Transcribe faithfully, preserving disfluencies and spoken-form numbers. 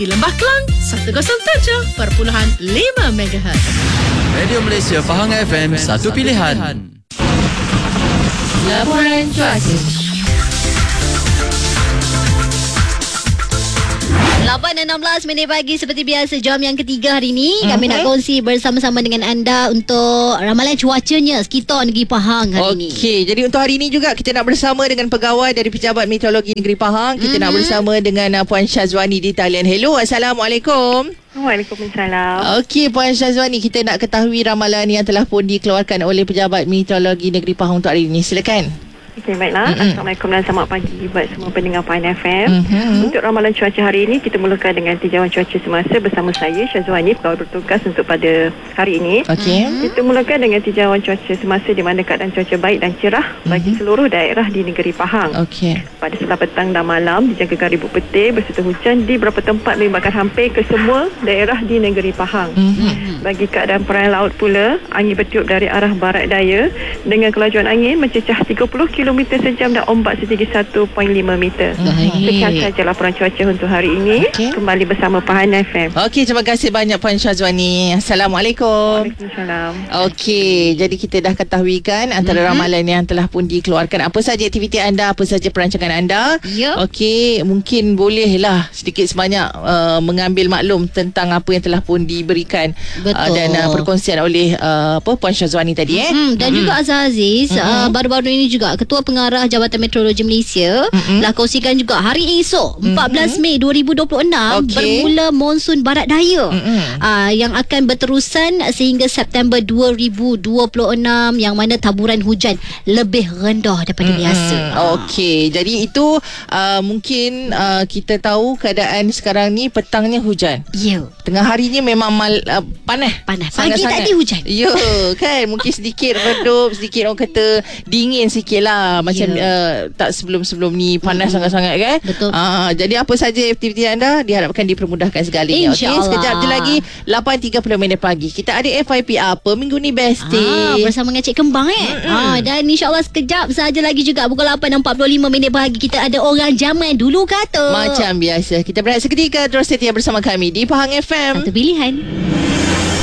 di Lembah Kelang seratus tujuh perpuluhan lima megahertz. Radio Malaysia Pahang F M, satu pilihan. Laporan cuaca. lapan enam belas minit pagi seperti biasa, jam yang ketiga hari ini kami uh-huh. nak kongsi bersama-sama dengan anda untuk ramalan cuacanya sekitar negeri Pahang hari ini. Okey, jadi untuk hari ini juga kita nak bersama dengan pegawai dari Pejabat Meteorologi Negeri Pahang. Kita uh-huh. nak bersama dengan uh, Puan Syazwani di talian. Hello, Assalamualaikum. Waalaikumsalam. Okey, Puan Syazwani, kita nak ketahui ramalan yang telah pun dikeluarkan oleh Pejabat Meteorologi Negeri Pahang untuk hari ini. Silakan. Okey, baiklah. Mm-hmm. Assalamualaikum dan selamat pagi buat semua pendengar Pahang F M. Mm-hmm. Untuk ramalan cuaca hari ini, kita mulakan dengan tinjauan cuaca semasa bersama saya, Syazwani, pegawai bertugas untuk pada hari ini. Okey. Kita mulakan dengan tinjauan cuaca semasa di mana keadaan cuaca baik dan cerah mm-hmm. bagi seluruh daerah di negeri Pahang. Okey. Pada sebelah petang dan malam, dijangkakan ribut petir berserta hujan di beberapa tempat menyebabkan hampir ke semua daerah di negeri Pahang. Mm-hmm. Bagi keadaan perairan laut pula, angin bertiup dari arah barat daya dengan kelajuan angin mencecah tiga puluh kilometer sejam dan ombak setinggi satu perpuluhan lima meter. Sekian sahaja laporan cuaca untuk hari ini. Okay. Kembali bersama Pahang F M. Okey, terima kasih banyak Puan Syazwani. Assalamualaikum. Waalaikumsalam. Okey, jadi kita dah ketahui kan antara mm-hmm. ramalan yang telah pun dikeluarkan. Apa saja aktiviti anda, apa saja perancangan anda. Yep. Okey, mungkin bolehlah sedikit sebanyak uh, mengambil maklum tentang apa yang telah pun diberikan uh, dan uh, perkongsian oleh uh, apa Puan Syazwani tadi eh. Mm-hmm. Dan mm-hmm. juga Azhar Aziz, mm-hmm. uh, baru-baru ini juga Ketua Pengarah Jabatan Meteorologi Malaysia mm-hmm. telah kongsikan juga hari esok empat belas Mei dua ribu dua puluh enam okay. bermula monsun barat daya mm-hmm. uh, yang akan berterusan sehingga September dua ribu dua puluh enam, yang mana taburan hujan lebih rendah daripada mm-hmm. biasa. Okey, jadi itu uh, mungkin uh, kita tahu keadaan sekarang ni petangnya hujan. Ya. Yeah. Tengah harinya memang mal, uh, panas. Panas. Pagi tadi hujan. Ya, kan mungkin sedikit redup, sedikit orang kata dingin sikit lah. Macam yeah. uh, tak sebelum-sebelum ni panas mm-hmm. sangat-sangat kan. Betul. Uh, jadi apa saja aktiviti anda diharapkan dipermudahkan segalanya. Okey, sekejap je lagi lapan tiga puluh minit pagi. Kita ada F I P apa minggu ni bestie. Ah, bersama dengan Cik Kembang eh. Mm-hmm. Ah, dan insya-Allah sekejap saja lagi juga pukul lapan empat puluh lima minit pagi kita ada orang zaman dulu kata. Macam biasa. Kita berehat seketika, terus setia bersama kami di Pahang F M. Satu pilihan.